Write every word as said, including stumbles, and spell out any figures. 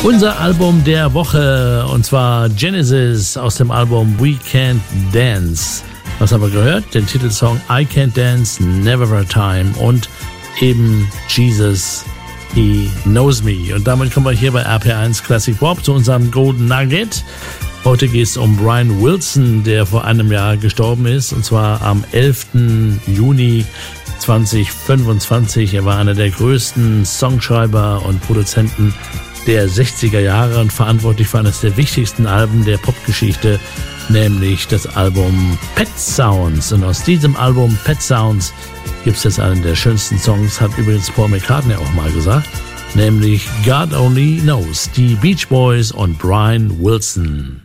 Unser Album der Woche, und zwar Genesis aus dem Album We Can't Dance. Was haben wir gehört? Den Titelsong I Can't Dance, Never a Time und eben Jesus, He Knows Me. Und damit kommen wir hier bei R P eins Classic Pop zu unserem Golden Nugget. Heute geht es um Brian Wilson, der vor einem Jahr gestorben ist, und zwar am elften Juni zweitausendfünfundzwanzig. Er war einer der größten Songschreiber und Produzenten der sechziger Jahre und verantwortlich für eines der wichtigsten Alben der Popgeschichte, nämlich das Album Pet Sounds. Und aus diesem Album Pet Sounds gibt es jetzt einen der schönsten Songs, hat übrigens Paul McCartney auch mal gesagt, nämlich God Only Knows, die Beach Boys und Brian Wilson.